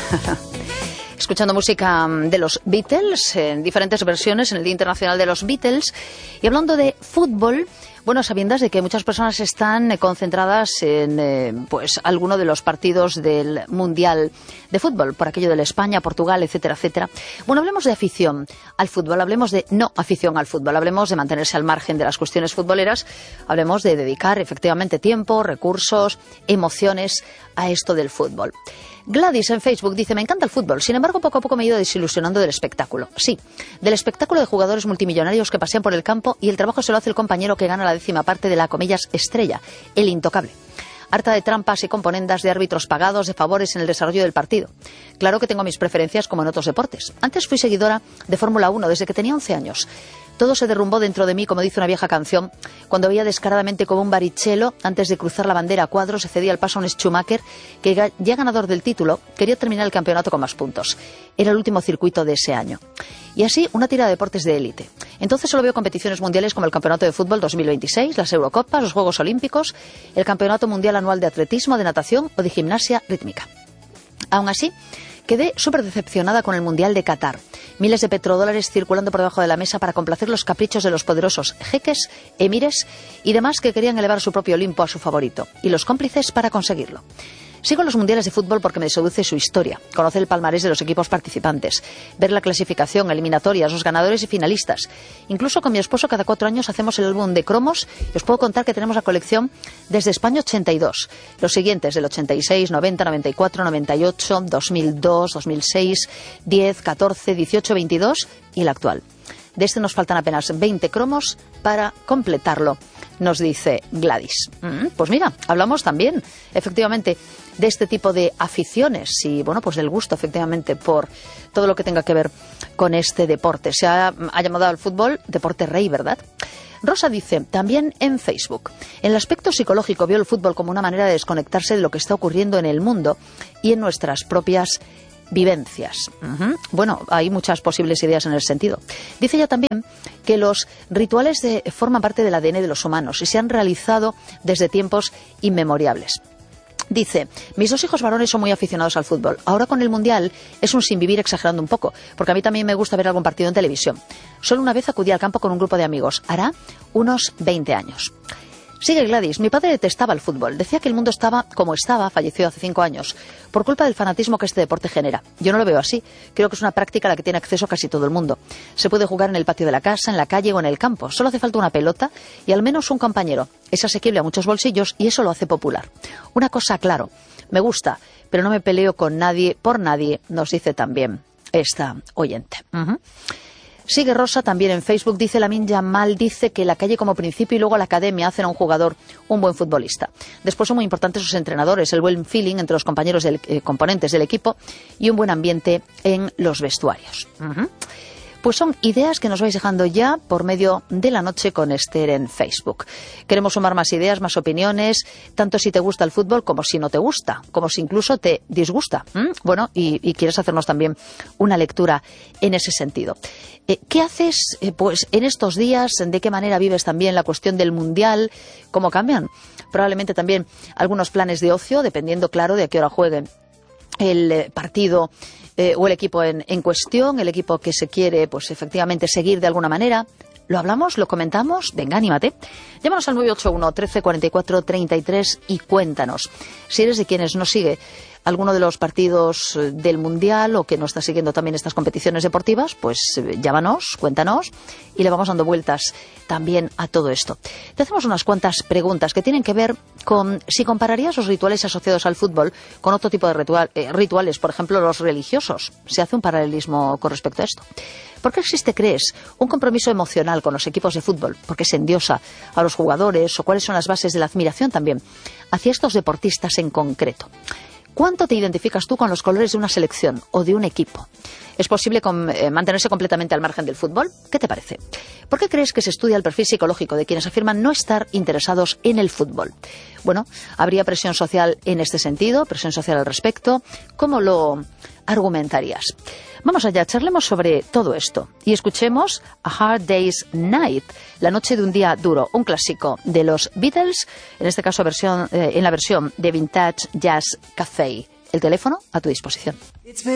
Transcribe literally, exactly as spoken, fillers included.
Escuchando música de los Beatles, en diferentes versiones en el Día Internacional de los Beatles. Y hablando de fútbol, bueno, sabiendas de que muchas personas están concentradas en eh, pues alguno de los partidos del Mundial de Fútbol, por aquello de la España, Portugal, etcétera, etcétera. Bueno, hablemos de afición al fútbol, hablemos de no afición al fútbol, hablemos de mantenerse al margen de las cuestiones futboleras, hablemos de dedicar efectivamente tiempo, recursos, emociones a esto del fútbol. Gladys en Facebook dice, me encanta el fútbol, sin embargo poco a poco me he ido desilusionando del espectáculo. Sí, del espectáculo de jugadores multimillonarios que pasean por el campo y el trabajo se lo hace el compañero que gana la décima parte de la, comillas, estrella, el intocable. Harta de trampas y componendas, de árbitros pagados, de favores en el desarrollo del partido. Claro que tengo mis preferencias como en otros deportes. Antes fui seguidora de Fórmula uno desde que tenía once años. Todo se derrumbó dentro de mí, como dice una vieja canción, cuando veía descaradamente como un Barrichello, antes de cruzar la bandera a cuadros, se cedía el paso a un Schumacher, que ya ganador del título, quería terminar el campeonato con más puntos. Era el último circuito de ese año. Y así, una tira de deportes de élite. Entonces solo veo competiciones mundiales como el Campeonato de Fútbol dos mil veintiséis, las Eurocopas, los Juegos Olímpicos, el Campeonato Mundial Anual de Atletismo, de Natación o de Gimnasia Rítmica. Aún así, quedé súper decepcionada con el Mundial de Qatar. Miles de petrodólares circulando por debajo de la mesa para complacer los caprichos de los poderosos jeques, emires y demás que querían elevar su propio Olimpo a su favorito. Y los cómplices para conseguirlo. Sigo los mundiales de fútbol porque me seduce su historia, conocer el palmarés de los equipos participantes, ver la clasificación, eliminatorias, los ganadores y finalistas. Incluso con mi esposo cada cuatro años hacemos el álbum de cromos y os puedo contar que tenemos la colección desde España ochenta y dos. Los siguientes del ochenta y seis, noventa, noventa y cuatro, noventa y ocho, dos mil dos, dos mil seis, diez, catorce, dieciocho, veintidós y el actual. De este nos faltan apenas veinte cromos para completarlo, nos dice Gladys. Mm, pues mira, hablamos también, efectivamente, de este tipo de aficiones y, bueno, pues del gusto, efectivamente, por todo lo que tenga que ver con este deporte. Se ha, ha llamado al fútbol deporte rey, ¿verdad? Rosa dice, también en Facebook, en el aspecto psicológico veo el fútbol como una manera de desconectarse de lo que está ocurriendo en el mundo y en nuestras propias vivencias. Uh-huh. Bueno, hay muchas posibles ideas en el sentido. Dice ella también que los rituales de, forman parte del A D N de los humanos y se han realizado desde tiempos inmemoriales. Dice, mis dos hijos varones son muy aficionados al fútbol. Ahora con el Mundial es un sinvivir exagerando un poco, porque a mí también me gusta ver algún partido en televisión. Solo una vez acudí al campo con un grupo de amigos. Hará unos veinte años. Sigue Gladys, mi padre detestaba el fútbol. Decía que el mundo estaba como estaba, falleció hace cinco años, por culpa del fanatismo que este deporte genera. Yo no lo veo así. Creo que es una práctica a la que tiene acceso casi todo el mundo. Se puede jugar en el patio de la casa, en la calle o en el campo. Solo hace falta una pelota y al menos un compañero. Es asequible a muchos bolsillos y eso lo hace popular. Una cosa claro, me gusta, pero no me peleo con nadie, por nadie, nos dice también esta oyente. Uh-huh. Sigue Rosa también en Facebook, dice Lamine Yamal, dice que la calle como principio y luego la academia hacen a un jugador un buen futbolista. Después son muy importantes sus entrenadores, el buen feeling entre los compañeros del, eh, componentes del equipo y un buen ambiente en los vestuarios. Uh-huh. Pues son ideas que nos vais dejando ya por medio de la noche con Esther en Facebook. Queremos sumar más ideas, más opiniones, tanto si te gusta el fútbol como si no te gusta, como si incluso te disgusta. ¿Mm? Bueno, y, y quieres hacernos también una lectura en ese sentido. Eh, ¿Qué haces eh, pues en estos días? ¿De qué manera vives también la cuestión del Mundial? ¿Cómo cambian? Probablemente también algunos planes de ocio, dependiendo, claro, de a qué hora jueguen el eh, partido eh, o el equipo en, en cuestión, el equipo que se quiere, pues efectivamente, seguir de alguna manera. ¿Lo hablamos? ¿Lo comentamos? Venga, anímate. Llámanos al nueve ocho uno, trece, cuarenta y cuatro, treinta y tres y cuéntanos. Si eres de quienes nos sigue alguno de los partidos del Mundial o que no está siguiendo también estas competiciones deportivas, pues llámanos, cuéntanos y le vamos dando vueltas también a todo esto. Te hacemos unas cuantas preguntas que tienen que ver con si compararías los rituales asociados al fútbol con otro tipo de ritual, eh, rituales, por ejemplo los religiosos. Se hace un paralelismo con respecto a esto. ¿Por qué existe, crees, un compromiso emocional con los equipos de fútbol? ¿Por qué se endiosa a los jugadores? ¿O cuáles son las bases de la admiración también hacia estos deportistas en concreto? ¿Cuánto te identificas tú con los colores de una selección o de un equipo? ¿Es posible con, eh, mantenerse completamente al margen del fútbol? ¿Qué te parece? ¿Por qué crees que se estudia el perfil psicológico de quienes afirman no estar interesados en el fútbol? Bueno, ¿habría presión social en este sentido? ¿Presión social al respecto? ¿Cómo lo argumentarías? Vamos allá, charlemos sobre todo esto y escuchemos A Hard Day's Night, La noche de un día duro, un clásico de los Beatles, en este caso versión, eh, en la versión de Vintage Jazz Café el teléfono a tu disposición.